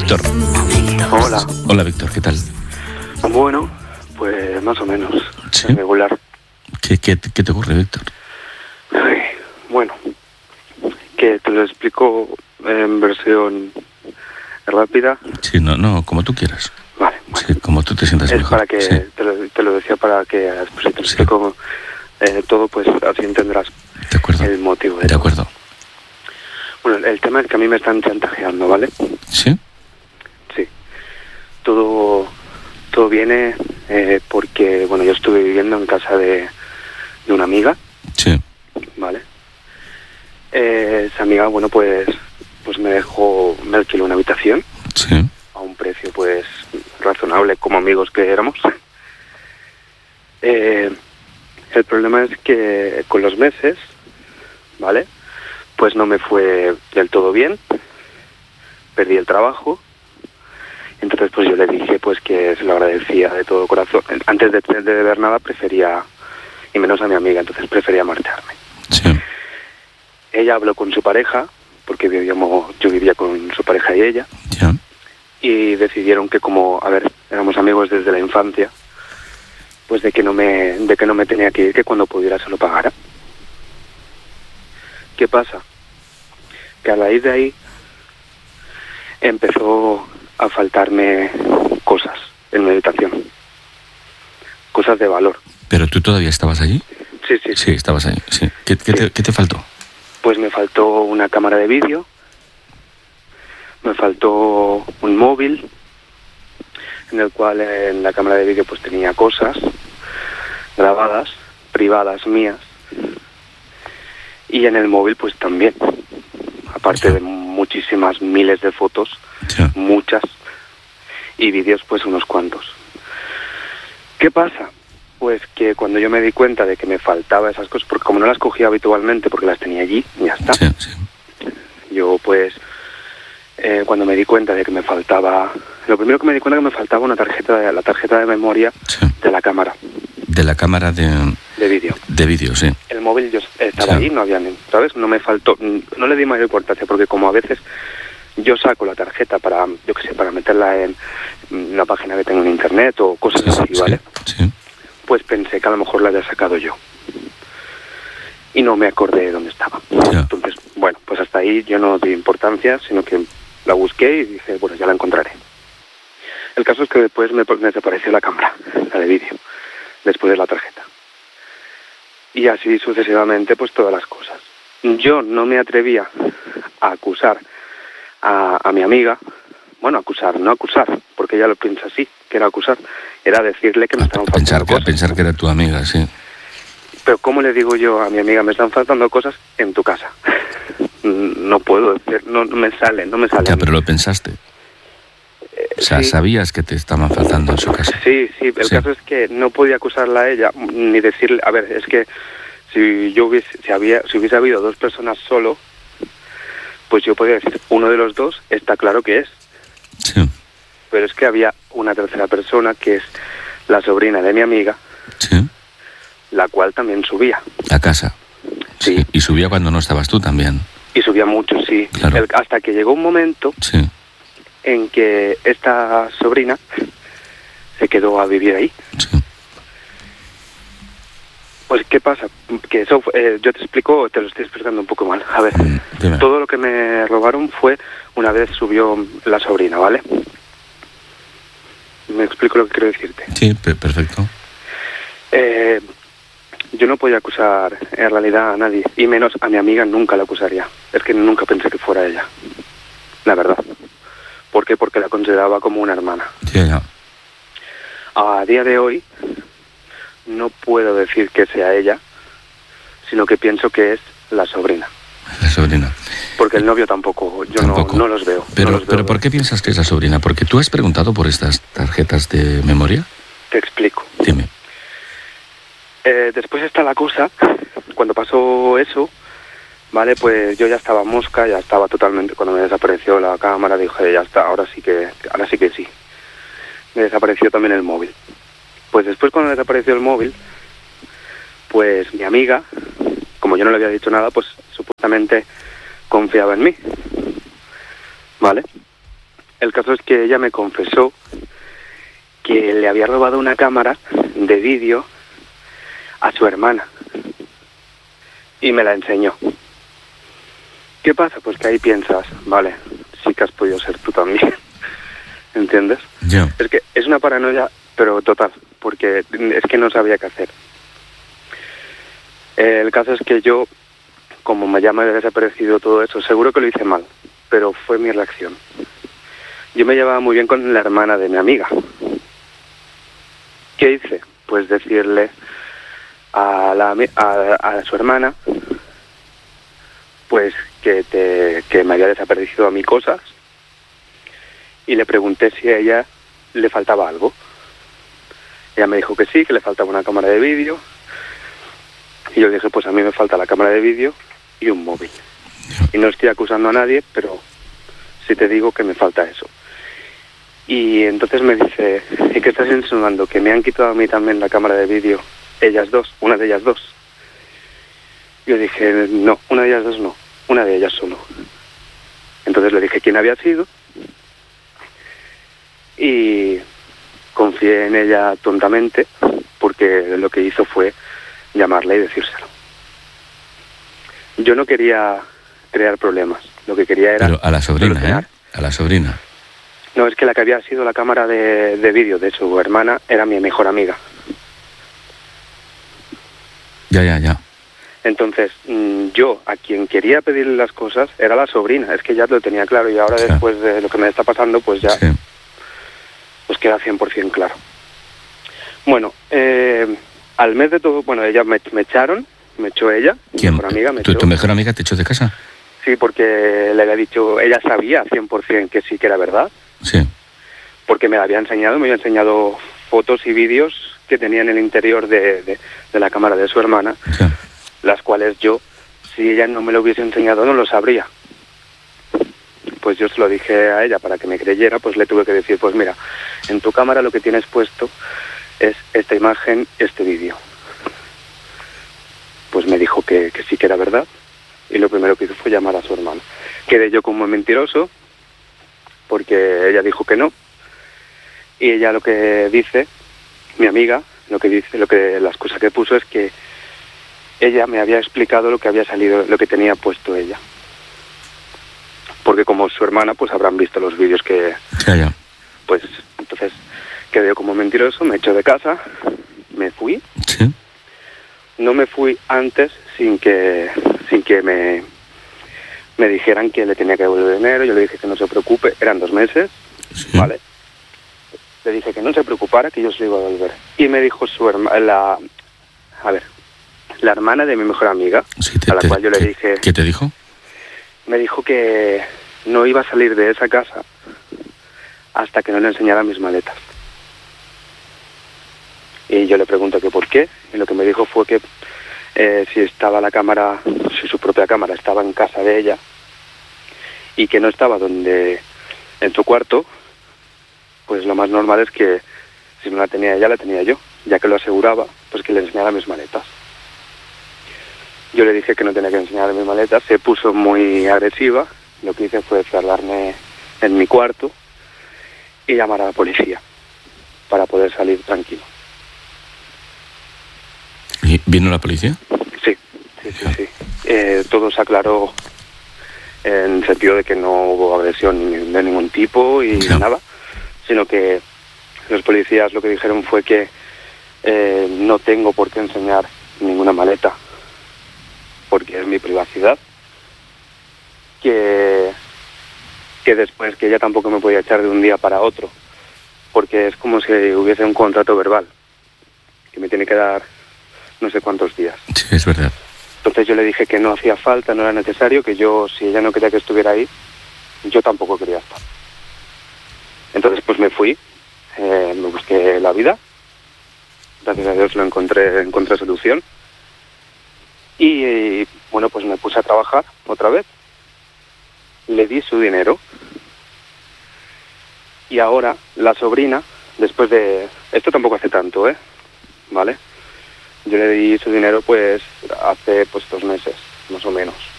Víctor. Hola. Hola, Víctor, ¿qué tal? Bueno, pues más o menos. ¿Sí? Regular. ¿Qué te ocurre, Víctor? Ay, bueno, que te lo explico en versión rápida. Sí, no, como tú quieras. Vale, bueno. Sí, como tú te sientas Es mejor. para que, Sí. te lo decía para que después si te lo Sí. explico todo, pues así entenderás De acuerdo. el motivo. De acuerdo. Bueno, el tema es que a mí me están chantajeando, ¿vale? ¿Sí? Sí. Todo viene porque, bueno, yo estuve viviendo en casa de una amiga, Sí. ¿vale? Esa amiga, bueno, pues me alquiló una habitación Sí. a un precio, pues, razonable, como amigos que éramos. El problema es que con los meses, ¿vale? Pues no me fue del todo bien, perdí el trabajo. Entonces pues yo le dije pues que se lo agradecía de todo corazón. Antes de ver nada prefería, y menos a mi amiga, entonces prefería marcharme. Sí. Ella habló con su pareja, porque yo vivía con su pareja y ella, Ya. y decidieron que como, a ver, éramos amigos desde la infancia, pues de que no me tenía que ir, que cuando pudiera se lo pagara. ¿Qué pasa? Que a raíz de ahí empezó a faltarme cosas en mi habitación, cosas de valor. ¿Pero tú todavía estabas allí? Sí. Sí, estabas allí, sí. ¿Qué te faltó? Pues me faltó una cámara de vídeo, me faltó un móvil, en el cual en la cámara de vídeo pues tenía cosas grabadas, privadas mías, y en el móvil pues también, aparte de muchísimas miles de fotos, Ya. muchas, y vídeos pues unos cuantos. ¿Qué pasa? Pues que cuando yo me di cuenta de que me faltaba esas cosas, porque como no las cogía habitualmente porque las tenía allí, ya está. Sí, sí. Yo pues cuando me di cuenta de que me faltaba, lo primero que me di cuenta que me faltaba la tarjeta de memoria Sí. de la cámara De la cámara de vídeo. vídeo, sí. El móvil yo estaba Sí. ahí, no había, ¿sabes? No me faltó, no le di mayor importancia porque como a veces yo saco la tarjeta para, yo qué sé, para meterla en una página que tengo en internet o cosas Sí, así, ¿vale? Sí. Pues pensé que a lo mejor la había sacado yo. Y no me acordé de dónde estaba. Ya. Entonces, bueno, pues hasta ahí yo no di importancia, sino que la busqué y dije, bueno, ya la encontraré. El caso es que después me desapareció la cámara, la de vídeo, después de la tarjeta. Y así sucesivamente, pues todas las cosas. Yo no me atrevía a acusar a mi amiga, bueno, no acusar, porque ella lo piensa así, que era acusar, era decirle que me estaban faltando cosas. Pensar que era tu amiga, sí. Pero ¿cómo le digo yo a mi amiga, me están faltando cosas en tu casa? No puedo decir, no me sale. Ya, pero lo pensaste. O sea, Sí. sabías que te estaban faltando en su casa. Sí, el Sí. caso es que no podía acusarla a ella, ni decirle, a ver, es que si hubiese habido dos personas solo, pues yo podía decir, uno de los dos está claro que es. Sí. Pero es que había una tercera persona, que es la sobrina de mi amiga, Sí. la cual también subía. A casa. Sí. Y subía cuando no estabas tú también. Y subía mucho, sí. Claro. Hasta que llegó un momento Sí. en que esta sobrina se quedó a vivir ahí. Sí. Pues, ¿qué pasa? Que eso, yo te lo estoy explicando un poco mal. A ver, Dime. todo lo que me robaron fue una vez subió la sobrina, ¿vale? Me explico lo que quiero decirte. Sí, perfecto. Yo no podía acusar en realidad a nadie, y menos a mi amiga nunca la acusaría. Es que nunca pensé que fuera ella, la verdad. ¿Por qué? Porque la consideraba como una hermana. Sí, ya. A día de hoy no puedo decir que sea ella, sino que pienso que es la sobrina. La sobrina. Porque el novio tampoco, yo Tampoco. No los veo. Pero, no los veo. pero ¿por qué piensas que es la sobrina? ¿Porque tú has preguntado por estas tarjetas de memoria? Te explico. Dime. Después está la cosa, cuando pasó eso, ¿vale? Pues yo ya estaba mosca, ya estaba totalmente, cuando me desapareció la cámara, dije, ya está, ahora sí que sí. Me desapareció también el móvil. Pues después cuando desapareció el móvil, pues mi amiga, como yo no le había dicho nada, pues supuestamente confiaba en mí, ¿vale? El caso es que ella me confesó que le había robado una cámara de vídeo a su hermana y me la enseñó. ¿Qué pasa? Pues que ahí piensas, vale, sí que has podido ser tú también, ¿entiendes? Ya. Es que es una paranoia, pero total, porque es que no sabía qué hacer. El caso es que yo, como ya me había desaparecido todo eso, seguro que lo hice mal, pero fue mi reacción. Yo me llevaba muy bien con la hermana de mi amiga. ¿Qué hice? Pues decirle a su hermana pues que me había desaparecido a mí cosas y le pregunté si a ella le faltaba algo. Ella me dijo que sí, que le faltaba una cámara de vídeo y yo dije, pues a mí me falta la cámara de vídeo y un móvil. Y no estoy acusando a nadie, pero sí te digo que me falta eso. Y entonces me dice, ¿y qué estás insinuando? ¿Que me han quitado a mí también la cámara de vídeo? Ellas dos, una de ellas dos. Yo dije, no, una de ellas dos no, una de ellas solo. Entonces le dije quién había sido y confié en ella tontamente porque lo que hizo fue llamarla y decírselo. Yo no quería crear problemas, lo que quería era... Pero a la sobrina, solucionar. A la sobrina. No, es que la que había sido la cámara de vídeo de su hermana era mi mejor amiga. Ya. Entonces, yo a quien quería pedirle las cosas era la sobrina, es que ya lo tenía claro y ahora Sí. después de lo que me está pasando, pues ya Sí. pues queda 100% claro. Bueno, al mes de todo, bueno, ella me echaron, me echó ella, mi ¿Quién? mejor amiga me ¿Tu echó. mejor amiga te echó de casa? Sí, porque le había dicho, ella sabía 100% que sí que era verdad, Sí. porque me había enseñado fotos y vídeos que tenía en el interior de la cámara de su hermana, Ya. las cuales yo, si ella no me lo hubiese enseñado, no lo sabría. Pues yo se lo dije a ella para que me creyera, pues le tuve que decir, pues mira, en tu cámara lo que tienes puesto es esta imagen, este vídeo. Pues me dijo que sí que era verdad y lo primero que hizo fue llamar a su hermano. Quedé yo como mentiroso porque ella dijo que no y ella lo que dice, mi amiga, las cosas que puso es que ella me había explicado lo que había salido, lo que tenía puesto ella. Porque como su hermana, pues habrán visto los vídeos que... Ya. Pues entonces quedé yo como mentiroso, me echó de casa, me fui. Sí. No me fui antes sin que me dijeran que le tenía que devolver dinero. Yo le dije que no se preocupe, eran 2 meses, Sí. ¿vale? Le dije que no se preocupara, que yo se lo iba a devolver. Y me dijo la hermana de mi mejor amiga, Sí, a la cual yo le dije... ¿Qué te dijo? Me dijo que no iba a salir de esa casa hasta que no le enseñara mis maletas. Y yo le pregunto que por qué, y lo que me dijo fue que si estaba la cámara, si su propia cámara estaba en casa de ella, y que no estaba en su cuarto, pues lo más normal es que si no la tenía ella, la tenía yo, ya que lo aseguraba, pues que le enseñara mis maletas. Yo le dije que no tenía que enseñarle mis maletas, se puso muy agresiva, lo que hice fue cerrarme en mi cuarto y llamar a la policía para poder salir tranquilo. ¿Y vino la policía? Sí. Todo se aclaró en el sentido de que no hubo agresión de ningún tipo y nada, sino que los policías lo que dijeron fue que no tengo por qué enseñar ninguna maleta, porque es mi privacidad, que después que ella tampoco me podía echar de un día para otro, porque es como si hubiese un contrato verbal, que me tiene que dar no sé cuántos días. Sí, es verdad. Entonces yo le dije que no hacía falta, no era necesario, que yo, si ella no quería que estuviera ahí, yo tampoco quería estar. Entonces pues me fui, me busqué la vida, gracias a Dios encontré solución, y bueno, pues me puse a trabajar otra vez, le di su dinero, y ahora la sobrina, después de... Esto tampoco hace tanto, ¿vale? Yo le di su dinero pues hace 2 meses, más o menos.